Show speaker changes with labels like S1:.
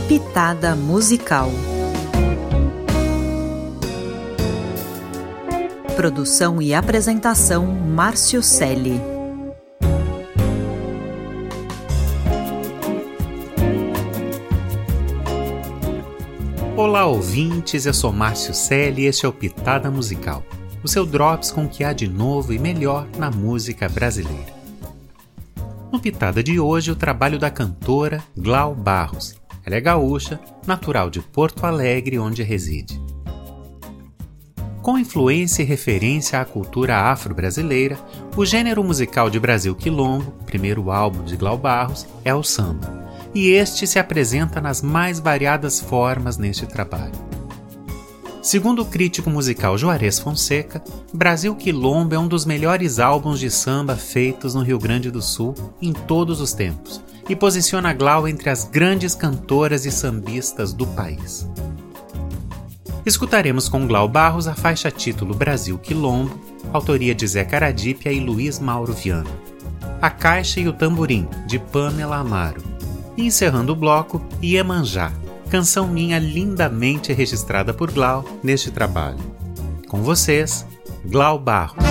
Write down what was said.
S1: Pitada Musical. Produção e apresentação Márcio Celli.
S2: Olá ouvintes, eu sou Márcio Celli e este é o Pitada Musical, o seu drops com o que há de novo e melhor na música brasileira. No Pitada de hoje, o trabalho da cantora Glau Barros. Ela é gaúcha, natural de Porto Alegre, onde reside. Com influência e referência à cultura afro-brasileira, o gênero musical de Brasil Quilombo, primeiro álbum de Glau Barros, é o samba, e este se apresenta nas mais variadas formas neste trabalho. Segundo o crítico musical Juarez Fonseca, Brasil Quilombo é um dos melhores álbuns de samba feitos no Rio Grande do Sul em todos os tempos e posiciona Glau entre as grandes cantoras e sambistas do país. Escutaremos com Glau Barros a faixa título Brasil Quilombo, autoria de Zé Caradípia e Luiz Mauro Viana, A Caixa e o Tamborim, de Pamela Amaro, e encerrando o bloco, Iemanjá, canção minha lindamente registrada por Glau neste trabalho. Com vocês, Glau Barros.